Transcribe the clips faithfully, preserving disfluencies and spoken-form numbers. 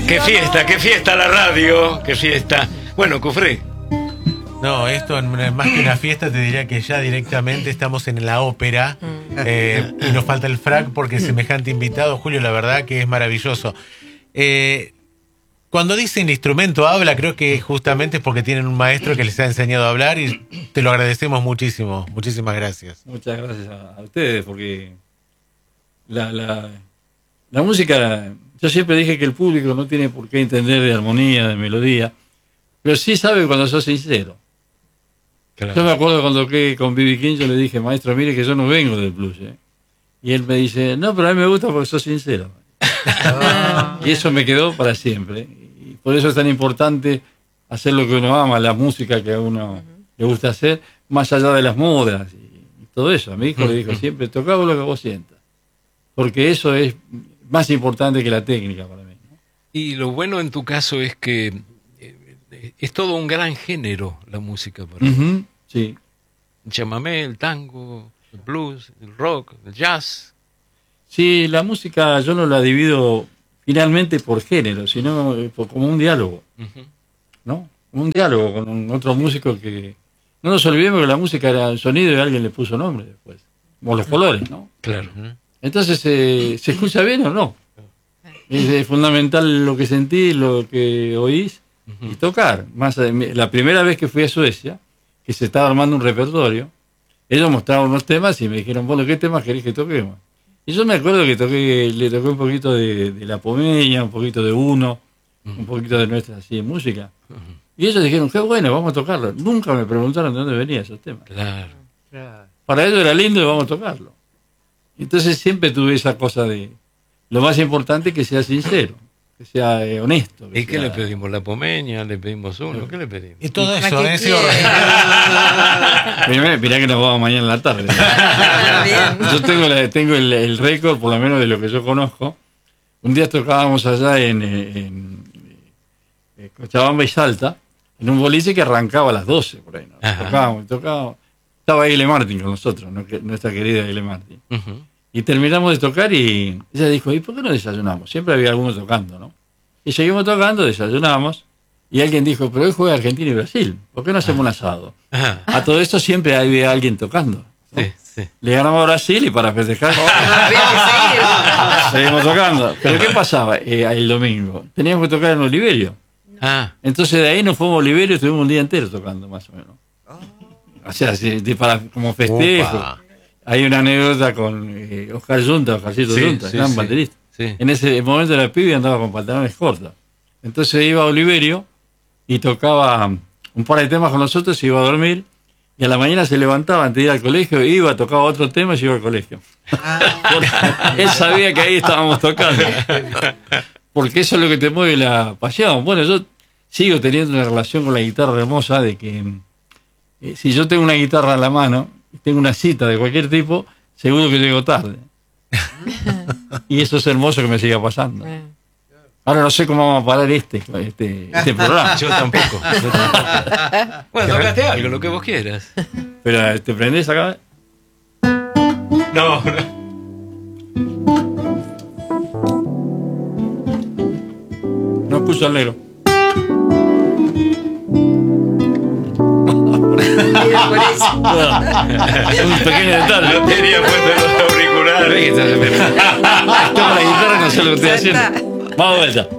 Qué fiesta, qué fiesta la radio, qué fiesta. Bueno, Cufré. No, esto más que una fiesta te diría que ya directamente estamos en la ópera eh, y nos falta el frac porque semejante invitado, Julio, la verdad que es maravilloso. Eh, cuando dicen instrumento habla, creo que justamente es porque tienen un maestro que les ha enseñado a hablar y te lo agradecemos muchísimo. Muchísimas gracias. Muchas gracias a, a ustedes porque la, la, la música, yo siempre dije que el público no tiene por qué entender de armonía, de melodía, pero sí sabe cuando sos sincero. Claro. Yo me acuerdo cuando toqué con B B King, yo le dije, maestro, mire que yo no vengo del blues, ¿eh? Y él me dice, no, pero a mí me gusta porque sos sincero. Ah. Y eso me quedó para siempre. Y por eso es tan importante hacer lo que uno ama, la música que a uno uh-huh. le gusta hacer, más allá de las modas y, y todo eso. A mi hijo uh-huh. le dijo siempre, tocá lo que vos sientas. Porque eso es más importante que la técnica para mí, ¿no? Y lo bueno en tu caso es que es todo un gran género la música para uh-huh, mí. Sí. El chamamé, el tango, el blues, el rock, el jazz. Sí, la música yo no la divido finalmente por género, sino por, como un diálogo, uh-huh. ¿no? Un diálogo con un, otro músico que... No nos olvidemos que la música era el sonido y alguien le puso nombre después. Como los colores, ¿no? Claro. Entonces, eh, ¿se escucha bien o no? Es, es fundamental lo que sentís, lo que oís. Y tocar. Más la primera vez que fui a Suecia, que se estaba armando un repertorio, ellos mostraban unos temas y me dijeron, bueno, ¿qué temas querés que toquemos? Y yo me acuerdo que toqué, le toqué un poquito de, de La Pomeña, un poquito de Uno, uh-huh. un poquito de nuestra así de música. Uh-huh. Y ellos dijeron, qué bueno, vamos a tocarlo. Nunca me preguntaron de dónde venían esos temas. Claro, claro. Para ellos era lindo y vamos a tocarlo. Entonces siempre tuve esa cosa de, lo más importante es que sea sincero. Que sea eh, honesto. Que ¿Y qué sea... le pedimos? ¿La Pomeña? ¿Le pedimos uno? ¿Qué le pedimos? Y todo eso, ¿eh? Sí, mirá, mirá que nos vamos mañana en la tarde. Yo tengo, la, tengo el, el récord, por lo menos de lo que yo conozco. Un día tocábamos allá en, en, en Cochabamba y Salta, en un boliche que arrancaba a las doce, por ahí, ¿no? Tocábamos, tocábamos. Estaba Aile Martin con nosotros, ¿no? Nuestra querida Aile Martin. Uh-huh. Y terminamos de tocar y ella dijo, ¿y por qué no desayunamos? Siempre había algunos tocando, ¿no? Y seguimos tocando, desayunamos, y alguien dijo, pero hoy juega Argentina y Brasil, ¿por qué no hacemos un asado? Ajá. A todo esto siempre había alguien tocando, ¿no? Sí, sí. Le ganamos a Brasil y para festejar seguimos tocando. Pero ¿qué pasaba eh, el domingo? Teníamos que tocar en Oliverio. Ah. Entonces de ahí nos fuimos a Oliverio y estuvimos un día entero tocando, más o menos. O sea, si, si para, como festejo. Opa. Hay una anécdota con eh, Oscar Yunta, Oscarcito sí, Yunta, sí, gran sí, baterista. Sí. En ese momento la pibe andaba con pantalones cortos. Entonces iba a Oliverio y tocaba un par de temas con nosotros, se iba a dormir y a la mañana se levantaba antes de ir al colegio, iba, tocaba otro tema y se iba al colegio. Ah. Él sabía que ahí estábamos tocando. Porque eso es lo que te mueve la pasión. Bueno, yo sigo teniendo una relación con la guitarra hermosa de que eh, si yo tengo una guitarra en la mano, tengo una cita de cualquier tipo, seguro que llego tarde. Y eso es hermoso que me siga pasando. Ahora no sé cómo vamos a parar este, este, este programa. Yo tampoco. Yo tampoco. Bueno, tocaste algo, lo que vos quieras. Pero, ¿te prendés acá? No, no. No escucho al negro. Un pequeño detalle. No tenía puesto los auriculares. Tengo la guitarra y no sé lo que estoy haciendo. Vamos a vuelta.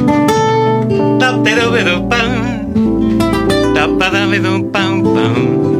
Pam, pam, pam, pam.